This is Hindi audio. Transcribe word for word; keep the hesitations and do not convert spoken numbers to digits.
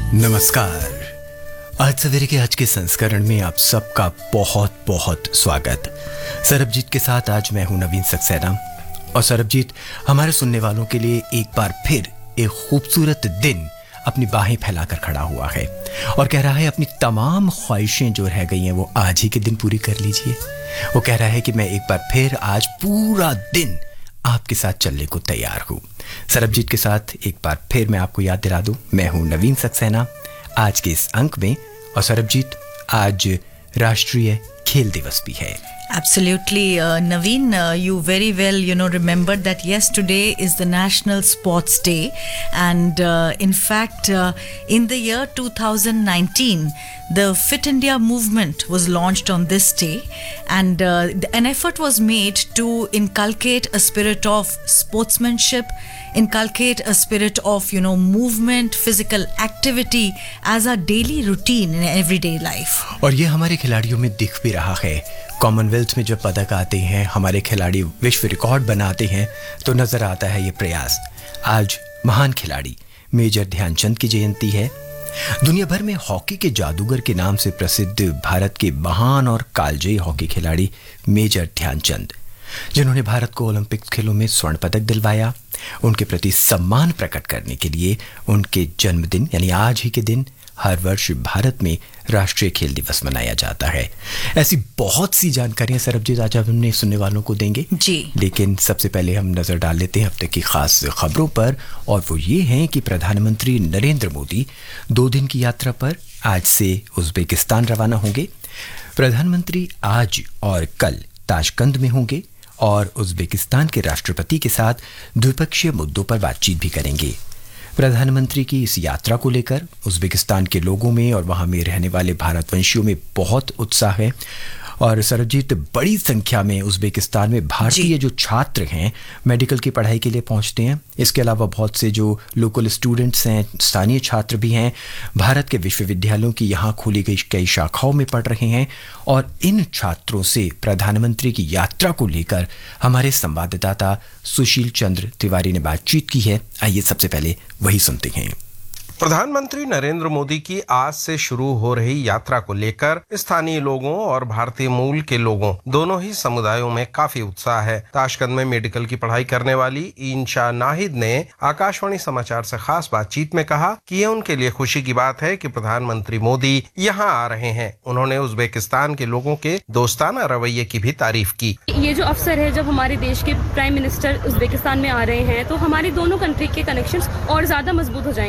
नमस्कार। आज सवेरे के आज के संस्करण में आप सबका बहुत बहुत स्वागत। सरबजीत के साथ आज मैं हूं नवीन सक्सेना और सरबजीत हमारे सुनने वालों के लिए एक बार फिर एक खूबसूरत दिन अपनी बाहें फैलाकर खड़ा हुआ है और कह रहा है अपनी तमाम ख्वाहिशें जो रह गई हैं वो आज ही के दिन पूरी कर लीजिए। वो कह रहा है कि मैं एक बार फिर आज पूरा दिन आपके साथ चलने को तैयार हूँ। सरबजीत के साथ एक बार फिर मैं आपको याद दिला दूं, मैं हूँ नवीन सक्सेना आज के इस अंक में। और सरबजीत आज राष्ट्रीय खेल दिवस भी है। Absolutely, uh, Naveen, uh, you very well, you know, remembered that yes, today is the National Sports Day, and uh, in fact, uh, in the year two thousand nineteen, the Fit India movement was launched on this day, and uh, an effort was made to inculcate a spirit of sportsmanship, inculcate a spirit of, you know, movement, physical activity as a daily routine in everyday life. और ये हमारे खिलाड़ियों में दिख भी रहा है। कॉमनवेल्थ में जब पदक आते हैं, हमारे खिलाड़ी विश्व रिकॉर्ड बनाते हैं, तो नजर आता है ये प्रयास। आज महान खिलाड़ी मेजर ध्यानचंद की जयंती है। दुनिया भर में हॉकी के जादूगर के नाम से प्रसिद्ध भारत के महान और कालजयी हॉकी खिलाड़ी मेजर ध्यानचंद, जिन्होंने भारत को ओलंपिक खेलों में स्वर्ण पदक दिलवाया, उनके प्रति सम्मान प्रकट करने के लिए उनके जन्मदिन यानी आज ही के दिन हर वर्ष भारत में राष्ट्रीय खेल दिवस मनाया जाता है। ऐसी बहुत सी जानकारियां सरबजीत आज हमने सुनने वालों को देंगे जी। लेकिन सबसे पहले हम नजर डाल लेते हैं अब तक की खास खबरों पर, और वो ये हैं कि प्रधानमंत्री नरेंद्र मोदी दो दिन की यात्रा पर आज से उज्बेकिस्तान रवाना होंगे। प्रधानमंत्री आज और कल ताशकंद में होंगे और उज्बेकिस्तान के राष्ट्रपति के साथ द्विपक्षीय मुद्दों पर बातचीत भी करेंगे। प्रधानमंत्री की इस यात्रा को लेकर उज्बेकिस्तान के लोगों में और वहां में रहने वाले भारतवंशियों में बहुत उत्साह है। और सरबजीत, बड़ी संख्या में उज्बेकिस्तान में भारतीय जो छात्र हैं मेडिकल की पढ़ाई के लिए पहुंचते हैं। इसके अलावा बहुत से जो लोकल स्टूडेंट्स हैं, स्थानीय छात्र भी हैं, भारत के विश्वविद्यालयों की यहाँ खोली गई कई शाखाओं में पढ़ रहे हैं। और इन छात्रों से प्रधानमंत्री की यात्रा को लेकर हमारे संवाददाता सुशील चंद्र तिवारी ने बातचीत की है। आइए सबसे पहले वही सुनते हैं। प्रधानमंत्री नरेंद्र मोदी की आज से शुरू हो रही यात्रा को लेकर स्थानीय लोगों और भारतीय मूल के लोगों दोनों ही समुदायों में काफी उत्साह है। ताशकंद में मेडिकल की पढ़ाई करने वाली ईनशा नाहिद ने आकाशवाणी समाचार से खास बातचीत में कहा कि यह उनके लिए खुशी की बात है कि प्रधानमंत्री मोदी यहाँ आ रहे हैं। उन्होंने उज्बेकिस्तान के लोगों के दोस्ताना रवैये की भी तारीफ की। ये जो अवसर है जब हमारे देश के प्राइम मिनिस्टर उज्बेकिस्तान में आ रहे हैं, तो हमारी दोनों कंट्री के कनेक्शंस और ज्यादा मजबूत हो जाएंगे।